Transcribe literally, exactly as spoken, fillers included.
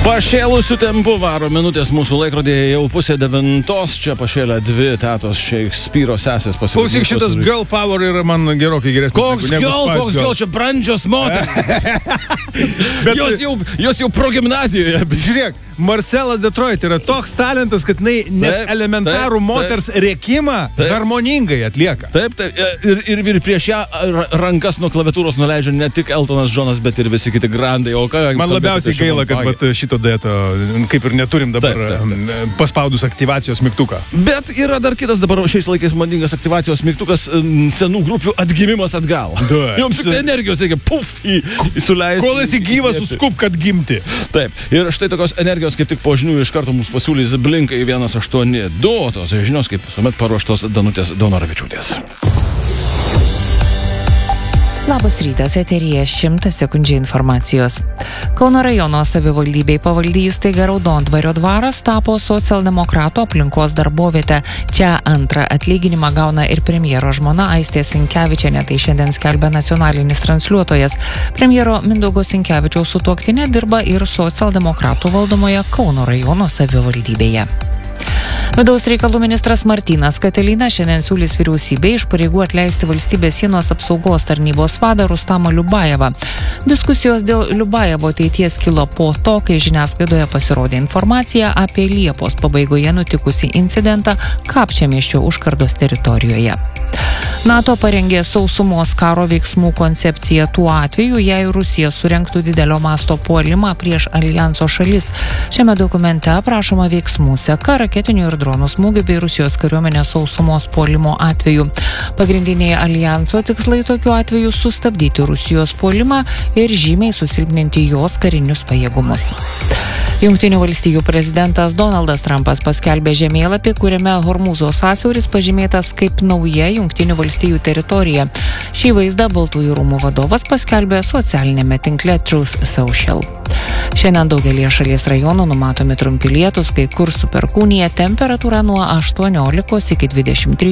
Pašėlusių tempų varo minutės mūsų laikrodėje jau pusė devintos, čia pašėlė dvi tetos Šekspyro sesės pasivaidinimas. Klausyk, šitas girl power yra man gerokai geresnis. Koks girl, koks girl, čia brandžios moteris. Bet jos jau, jos jau progimnazijoje. Bet žiūrėk, Marcela Detroit yra toks talentas, kad jinai net Taip, elementarų taip, moters taip. rėkimą Taip. harmoningai atlieka. Taip, taip, ir, ir, ir prieš ją rankas nuo klaviatūros nuleidžia ne tik Eltonas Džonas, bet ir visi kiti grandai. O ką, Man labiausiai gaila, kad vat, šito dueto kaip ir neturim dabar Taip, taip, taip. paspaudus aktyvacijos mygtuką. Bet yra dar kitas dabar šiais laikais madingas aktyvacijos mygtukas, senų grupių atgimimas atgal. Da. Joms tik tai energijos reikia, puf, į, į suleisti. Kol esi gyvas, suskup, kad gimti. Taip, ir štai tokios energijos kaip tik po žinių iš karto mums pasiūlys Blinkai vienas aštuoni du, tos žinios kaip visuomet paruoštos Danutės Daunoravičiūtės. Labas rytas, eteryje šimtas sekundžių informacijos. Kauno rajono savivaldybei pavaldi įstaiga Raudondvario dvaras tapo socialdemokratų aplinkos darbovietė. Čia antrą atlyginimą gauna ir premjero žmona Aistė Sinkevičienė, tai šiandien skelbia nacionalinis transliuotojas. Premjero Mindaugo Sinkevičiaus sutuoktinė dirba ir socialdemokratų valdomoje Kauno rajono savivaldybėje. Vidaus reikalų ministras Martynas Katelyna šiandien siūlys vyriausybei iš pareigų atleisti valstybės sienos apsaugos tarnybos vadą Rustamą Liubajevą. Diskusijos dėl Liubajevo ateities kilo po to, kai žiniasklaidoje pasirodė informacija apie Liepos pabaigoje nutikusį incidentą Kapčiamiesčio užkardos teritorijoje. NATO parengė sausumos karo veiksmų koncepciją tuo atveju, jei Rusija surengtų didelio masto puolimą prieš alijanso šalis. Šiame dokumente aprašoma veiksmų seka, raketinių ir dronų smūgių bei Rusijos kariuomenės sausumos puolimo atveju. Pagrindiniai alijanso tikslai tokiu atveju sustabdyti Rusijos puolimą ir žymiai susilpninti jos karinius pajėgumus. Jungtinių valstijų prezidentas Donaldas Trumpas paskelbė žemėlapį, kuriame Hormūzo sąsiauris pažymėtas kaip nauja Jungtinių valstijų teritorija. Šį vaizdą Baltųjų rūmų vadovas paskelbė socialinėme tinkle Truth Social. Šiandien daugelį šalies rajonų numatomi trumpi lietūs, kai kur su perkūnija, temperatūra nuo aštuoniolikos iki dvidešimt trijų.